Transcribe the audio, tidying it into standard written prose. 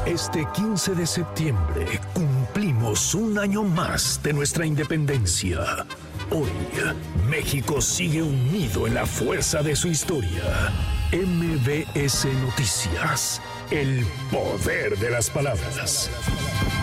Este 15 de septiembre cumplimos un año más de nuestra independencia. Hoy, México sigue unido en la fuerza de su historia. MBS Noticias, el poder de las palabras.